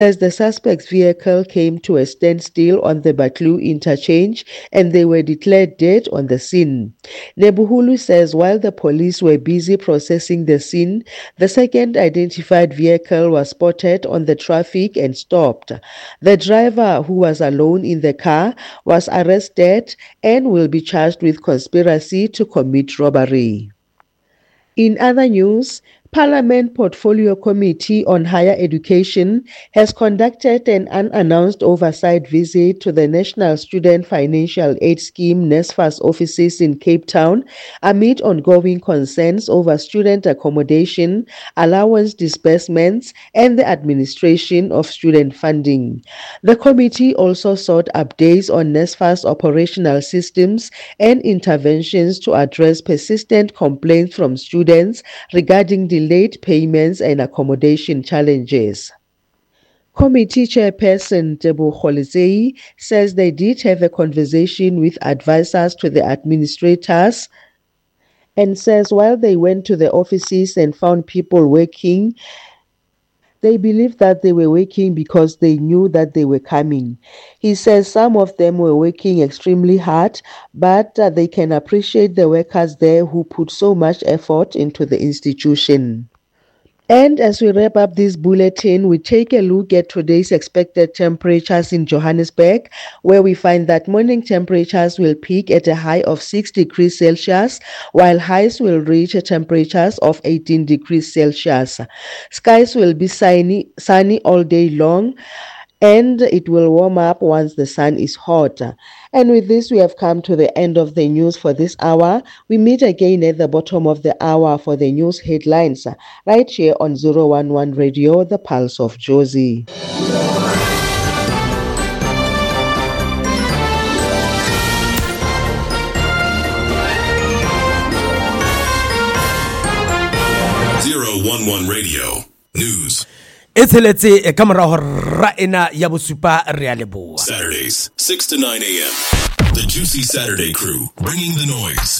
As the suspect's vehicle came to a standstill on the Batlu interchange and they were declared dead on the scene. Nebuhulu says while the police were busy processing the scene, the second identified vehicle was spotted on the traffic and stopped. The driver, who was alone in the car, was arrested and will be charged with conspiracy to commit robbery. In other news, Parliament Portfolio Committee on Higher Education has conducted an unannounced oversight visit to the National Student Financial Aid Scheme NSFAS offices in Cape Town amid ongoing concerns over student accommodation, allowance disbursements, and the administration of student funding. The committee also sought updates on NSFAS operational systems and interventions to address persistent complaints from students regarding delayed payments and accommodation challenges. Committee Chairperson Tebo Kholetsei says they did have a conversation with advisors to the administrators and says while they went to the offices and found people working, they believed that they were working because they knew that they were coming. He says some of them were working extremely hard, but they can appreciate the workers there who put so much effort into the institution. And as we wrap up this bulletin, we take a look at today's expected temperatures in Johannesburg, where we find that morning temperatures will peak at a high of 6 degrees Celsius, while highs will reach temperatures of 18 degrees Celsius. Skies will be sunny all day long, and it will warm up once the sun is hot. And with this, we have come to the end of the news for this hour. We meet again at the bottom of the hour for the news headlines, right here on 011 Radio, the Pulse of Jozi. Radio News. Etheletse kamera hora ena ya bosupa re a leboa. Saturdays 6 to 9 a.m. The Juicy Saturday Crew, bringing the noise.